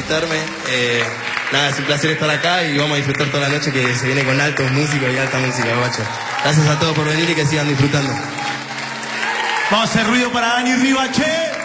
invitarme. Nada, es un placer estar acá y vamos a disfrutar toda la noche que se viene con altos músicos y alta música, guacho. Gracias a todos por venir y que sigan disfrutando. Vamos a hacer ruido para Dani Rivache.